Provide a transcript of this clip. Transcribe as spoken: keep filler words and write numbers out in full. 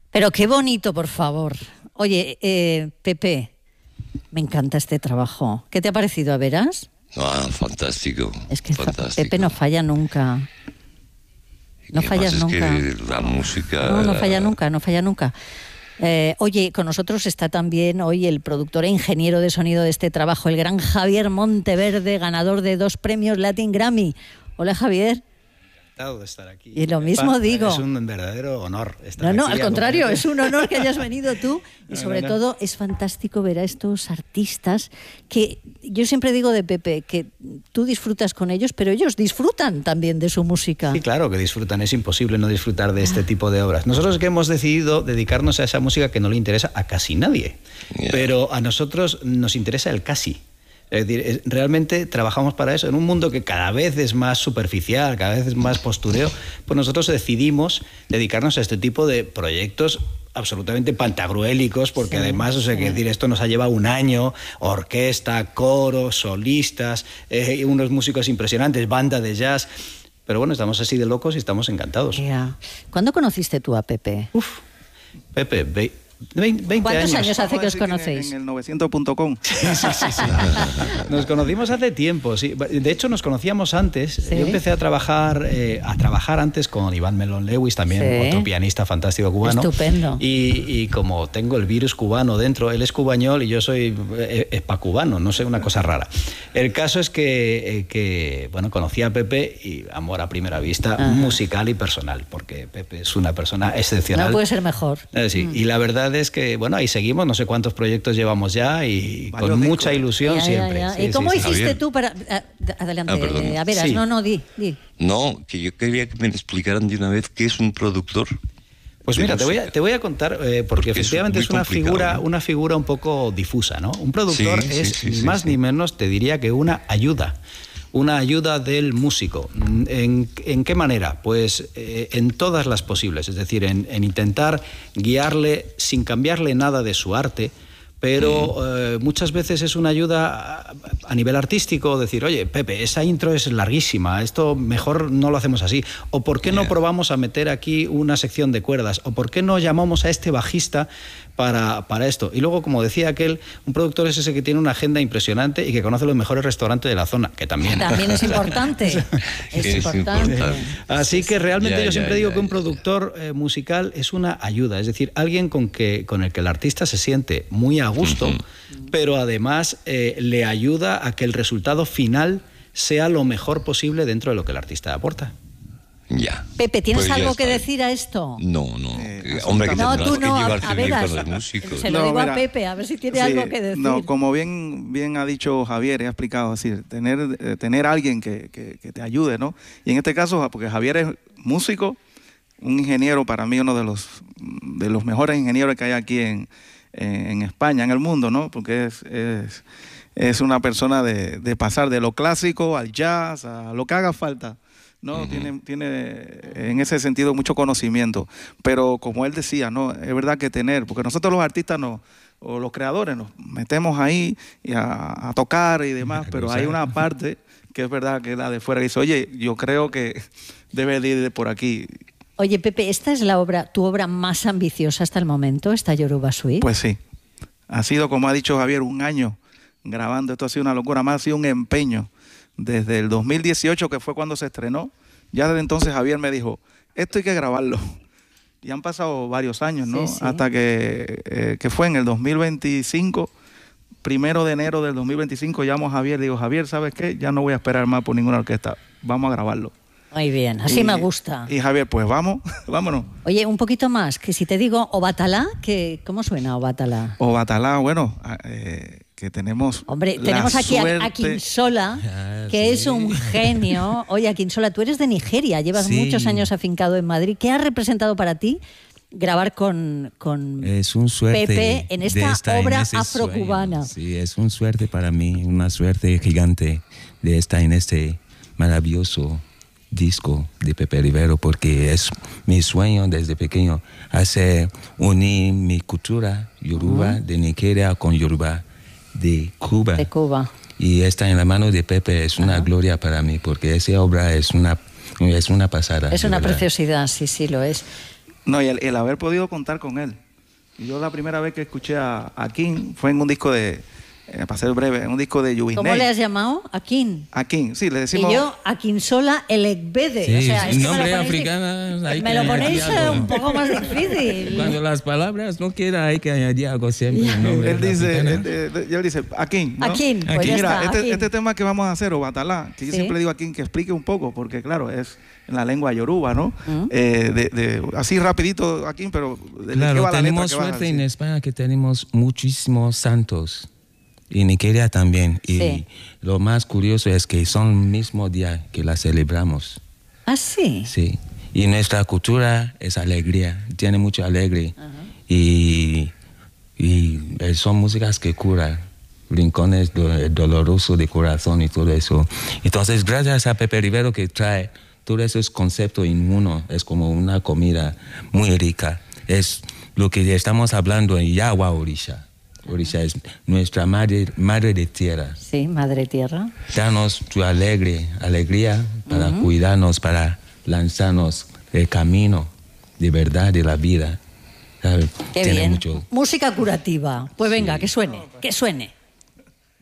Pero qué bonito, por favor. Oye, eh, Pepe, me encanta este trabajo. ¿Qué te ha parecido, a veras? Ah, fantástico. Es que fantástico. Pepe no falla nunca. No fallas es nunca. Que la música... No, no falla nunca, no falla nunca. Eh, oye, con nosotros está también hoy el productor e ingeniero de sonido de este trabajo, el gran Javier Monteverde, ganador de dos premios Latin Grammy. Hola, Javier. De estar aquí. Y lo mismo Pa, digo. Es un verdadero honor estar no, aquí. No, no, al contrario, acompañarte. es un honor que hayas venido tú. Y sobre no, no. todo es fantástico ver a estos artistas que yo siempre digo de Pepe, que tú disfrutas con ellos, pero ellos disfrutan también de su música. Sí, claro que disfrutan. Es imposible no disfrutar de este tipo de obras. Nosotros que hemos decidido dedicarnos a esa música que no le interesa a casi nadie. Yeah. Pero a nosotros nos interesa el casi. Es decir, realmente trabajamos para eso. En un mundo que cada vez es más superficial, cada vez es más postureo, pues nosotros decidimos dedicarnos a este tipo de proyectos absolutamente pantagruélicos, porque sí, además, o sea, sí. que decir, esto nos ha llevado un año, orquesta, coro, solistas, eh, unos músicos impresionantes, banda de jazz. Pero bueno, estamos así de locos y estamos encantados. Yeah. ¿Cuándo conociste tú a Pepe? Uf, Pepe, ve... veinte ¿Cuántos años, años hace que os conocéis? En el novecientos punto com. Sí, sí, sí, sí. Nos conocimos hace tiempo, sí. De hecho, nos conocíamos antes. ¿Sí? Yo empecé a trabajar eh, a trabajar antes con Iván Melón Lewis, también sí. otro pianista fantástico cubano. Estupendo. Y, y como tengo el virus cubano dentro, él es cubañol y yo soy espacubano, no sé, una cosa rara. El caso es que, eh, que bueno, conocí a Pepe y amor a primera vista, Ajá. musical y personal, porque Pepe es una persona excepcional. No puede ser mejor. Eh, sí, mm. y la verdad es que, bueno, ahí seguimos, no sé cuántos proyectos llevamos ya y Varios con discos. mucha ilusión ya, siempre. Ya, ya. Sí, ¿Y cómo sí, hiciste Javier. tú para...? Adelante, Ah, a veras, sí. no, no, di, di. No, que yo quería que me explicaran de una vez qué es un productor. Pues mira, te voy, a, te voy a contar, eh, porque, porque efectivamente es, es una figura, ¿no? una figura un poco difusa, ¿no? Un productor sí, es sí, sí, ni sí, más sí. ni menos, te diría que una ayuda. Una ayuda del músico. ¿En, en qué manera? Pues eh, en todas las posibles, es decir, en, en intentar guiarle sin cambiarle nada de su arte, pero eh, muchas veces es una ayuda a, a nivel artístico, decir, oye, Pepe, esa intro es larguísima, esto mejor no lo hacemos así, o ¿por qué no yeah. probamos a meter aquí una sección de cuerdas? O ¿por qué no llamamos a este bajista para, para esto? Y luego, como decía aquel, un productor es ese que tiene una agenda impresionante y que conoce los mejores restaurantes de la zona, que también... También es importante, es, es importante. importante. Así que realmente yeah, yo siempre yeah, digo yeah, que un yeah. productor eh, musical es una ayuda, es decir, alguien con, que, con el que el artista se siente muy a gusto, uh-huh. pero además eh, le ayuda a que el resultado final sea lo mejor posible dentro de lo que el artista aporta. Ya. Pepe, ¿tienes pues algo está. que decir a esto? No, no. Eh, Hombre, que no, tendrás tú no, que a, llevarte a bien veras, con los músicos. se lo No, digo mira, a Pepe, a ver si tiene sí, algo que decir. No, como bien, bien ha dicho Javier, he explicado, es decir, tener, eh, tener alguien que, que, que te ayude, ¿no? Y en este caso, porque Javier es músico, un ingeniero, para mí uno de los, de los mejores ingenieros que hay aquí en, en España, en el mundo, ¿no? Porque es... es es una persona de, de pasar de lo clásico al jazz, a lo que haga falta, ¿no? Uh-huh. Tiene, tiene en ese sentido mucho conocimiento. Pero como él decía, ¿no? Es verdad que tener, porque nosotros los artistas no, o los creadores nos metemos ahí y a, a tocar y demás, pero hay una parte que es verdad que la de fuera dice, oye, yo creo que debe de ir de por aquí. Oye, Pepe, ¿esta es la obra, tu obra más ambiciosa hasta el momento, esta Yoruba Suite? Pues sí. Ha sido, como ha dicho Javier, un año grabando. Esto ha sido una locura, más ha sido un empeño. Desde el dos mil dieciocho, que fue cuando se estrenó, ya desde entonces Javier me dijo, esto hay que grabarlo. Y han pasado varios años, ¿no? Sí, sí. Hasta que, eh, que fue en el dos mil veinticinco, primero de enero del dos mil veinticinco, llamo a Javier, digo, Javier, ¿sabes qué? Ya no voy a esperar más por ninguna orquesta, vamos a grabarlo. Muy bien, así y, me gusta. Y Javier, pues vamos, vámonos. Oye, un poquito más, que si te digo Obatalá, que, ¿cómo suena Obatalá? Obatalá, bueno, eh, que tenemos Hombre, tenemos aquí suerte... a, a Kinsola, ah, que sí. es un genio. Oye, Kinsola, tú eres de Nigeria, llevas sí. muchos años afincado en Madrid. ¿Qué ha representado para ti grabar con, con es un suerte Pepe en esta estar obra en afrocubana? Sí, es un suerte para mí, una suerte gigante de estar en este maravilloso disco de Pepe Rivero, porque es mi sueño desde pequeño hacer unir mi cultura yoruba uh-huh. de Nigeria con yoruba de Cuba. De Cuba. Y estar en la mano de Pepe es una uh-huh. gloria para mí, porque esa obra es una, es una pasada. Es una verdad. preciosidad, sí, sí, lo es. No, y el, el haber podido contar con él. Y yo la primera vez que escuché a, a King fue en un disco de, eh, para ser breve, en un disco de Yubinei. ¿Cómo le has llamado? Akin. Akin, sí, le decimos. Y yo, Akinsola Elekbede. Sí, o sea, es que nombre me lo ponéis, africano. Hay me que lo ponéis añadir algo. un poco más difícil. Cuando las palabras no quieran, hay que añadir algo siempre. El nombre Él dice, africano. él, él- él dice, Akin, ¿no? Akin, pues Akin. ya Mira, está, este, Akin. este tema que vamos a hacer, o Batalá, que yo Sí. siempre digo a Akin que explique un poco, porque claro, es en la lengua yoruba, ¿no? Eh, de, de- así rapidito, Akin, pero ¿de qué Claro, va la letra tenemos que vas a suerte en decir? España que tenemos muchísimos santos. Y Nigeria también. Y Sí. lo más curioso es que son el mismo día que la celebramos. ¿Ah, sí? Sí. Y nuestra cultura es alegría, tiene mucha alegría. Y, y eh, son músicas que curan, rincones do- dolorosos de corazón y todo eso. Entonces, gracias a Pepe Rivero que trae todos esos conceptos en uno, es como una comida muy rica. Es lo que estamos hablando en Yawa Orisha. Orisha es nuestra madre, madre de tierra. Sí, Madre Tierra. Danos tu alegre, alegría para cuidarnos, para lanzarnos el camino de verdad de la vida. ¿Sabes? Qué Tiene bien. mucho. Música curativa. Pues venga, que suene, que suene.